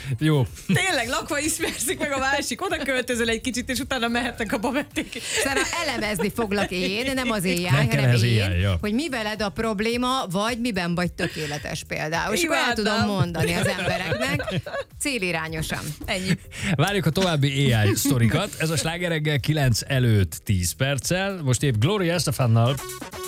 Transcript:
Jó. Tényleg, lakva ismerszik meg a másik, oda költözöl egy kicsit, és utána mehetnek a babették. Szóval elemezni foglak én, nem az AI, Nekem hanem ez én, AI, ja. hogy mi veled a probléma, vagy miben vagy tökéletes például. És akkor el Imádtam. tudom mondani az embereknek célirányosan. Ennyi. Várjuk a további AI sztorikat. Ez a Sláger reggel 9 előtt 10 perccel. Most épp Gloria Estefannal.